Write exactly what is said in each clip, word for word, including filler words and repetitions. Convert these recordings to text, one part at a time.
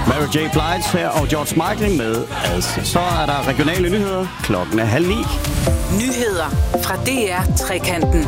Mary J. Blige her og George Michael med As. Så er der regionale nyheder. Klokken er halv ni. Nyheder fra D R Trekanten.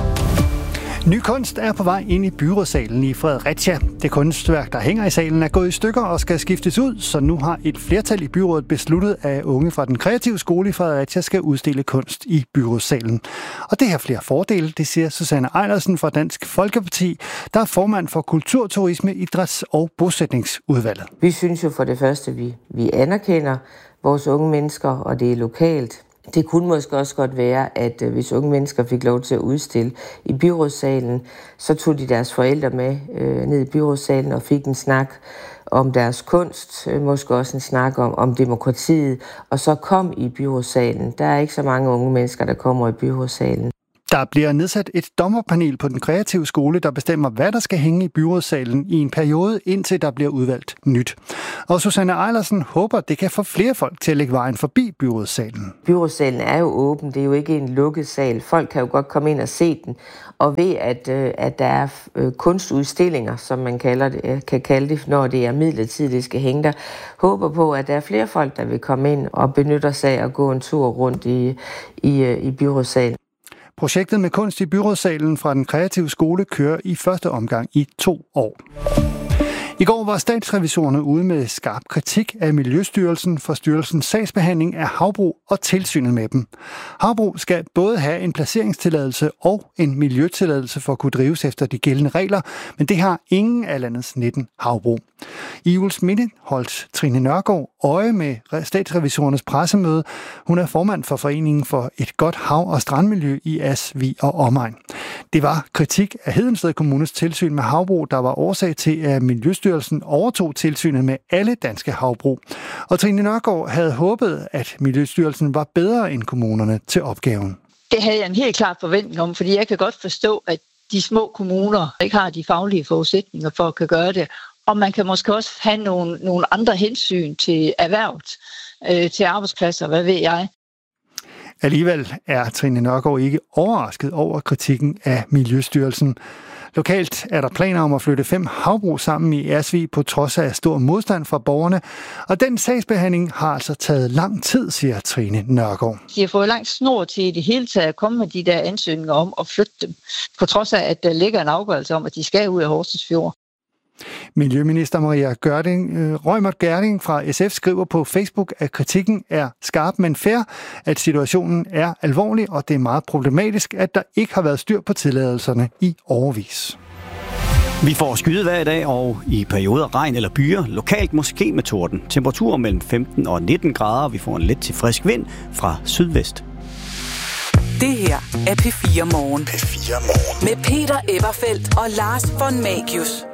Ny kunst er på vej ind i byrådssalen i Fredericia. Det kunstværk, der hænger i salen, er gået i stykker og skal skiftes ud, så nu har et flertal i byrådet besluttet, at unge fra den kreative skole i Fredericia skal udstille kunst i byrådssalen. Og det har flere fordele, det siger Susanne Eilersen fra Dansk Folkeparti, der er formand for Kulturturisme, Idræts- og Bosætningsudvalget. Vi synes jo for det første, at vi, vi anerkender vores unge mennesker, og det er lokalt. Det kunne måske også godt være, at hvis unge mennesker fik lov til at udstille i byrådssalen, så tog de deres forældre med øh, ned i byrådssalen og fik en snak om deres kunst, øh, måske også en snak om, om demokratiet, og så kom i byrådssalen. Der er ikke så mange unge mennesker, der kommer i byrådssalen. Der bliver nedsat et dommerpanel på den kreative skole, der bestemmer, hvad der skal hænge i byrådssalen i en periode, indtil der bliver udvalgt nyt. Og Susanne Eilersen håber, det kan få flere folk til at lægge vejen forbi byrådssalen. Byrådssalen er jo åben, det er jo ikke en lukket sal. Folk kan jo godt komme ind og se den, og ved at, at der er kunstudstillinger, som man kalder det, kan kalde det, når det er midlertidigt, det skal hænge der, håber på, at der er flere folk, der vil komme ind og benytte sig af at gå en tur rundt i, i, i byrådssalen. Projektet med kunst i byrådssalen fra den kreative skole kører i første omgang i to år. I går var statsrevisorerne ude med skarp kritik af Miljøstyrelsen for styrelsens sagsbehandling af havbrug og tilsynet med dem. Havbrug skal både have en placeringstilladelse og en miljøtilladelse for at kunne drives efter de gældende regler, men det har ingen af landets nitten havbrug. I Juelsminde holdt Trine Nørgaard øje med statsrevisorernes pressemøde. Hun er formand for Foreningen for et godt hav- og strandmiljø i Asvig og omegn. Det var kritik af Hedensted Kommunes tilsyn med havbrug, der var årsag til, at Miljøstyrelsen overtog tilsynet med alle danske havbrug. Og Trine Nørgaard havde håbet, at Miljøstyrelsen var bedre end kommunerne til opgaven. Det havde jeg en helt klar forventning om, fordi jeg kan godt forstå, at de små kommuner ikke har de faglige forudsætninger for at kunne gøre det. Og man kan måske også have nogle, nogle andre hensyn til erhvervet, øh, til arbejdspladser, hvad ved jeg. Alligevel er Trine Nørgaard ikke overrasket over kritikken af Miljøstyrelsen. Lokalt er der planer om at flytte fem havbrug sammen i Asvig på trods af stor modstand fra borgerne. Og den sagsbehandling har altså taget lang tid, siger Trine Nørgaard. De har fået langt snor til i det hele taget at komme med de der ansøgninger om at flytte dem. På trods af, at der ligger en afgørelse om, at de skal ud af Horsens Fjord. Miljøminister Maria Gjerding, øh, Reumert Gjerding fra S F skriver på Facebook, at kritikken er skarp, men fair, at situationen er alvorlig, og det er meget problematisk, at der ikke har været styr på tilladelserne i årevis. Vi får skyde hver dag, og i perioder regn eller byer, lokalt måske med torden. Temperaturer mellem femten og nitten grader, vi får en let til frisk vind fra sydvest. Det her er P fire Morgen. P fire Morgen. Med Peter Eberfeldt og Lars von Magius.